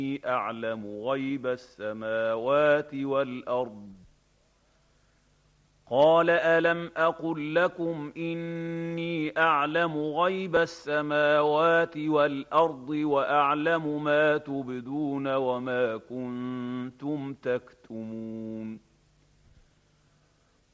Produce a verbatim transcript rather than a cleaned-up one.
أعلم غيب السماوات والأرض قال ألم أقل لكم إني أعلم غيب السماوات والأرض وأعلم ما تبدون وما كنتم تكتمون